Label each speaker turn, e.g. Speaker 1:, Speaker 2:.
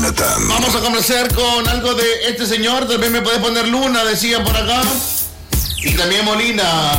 Speaker 1: Jonathan.
Speaker 2: Vamos a comenzar con algo de este señor. También me puede poner Luna, decía por acá. Y también Molina.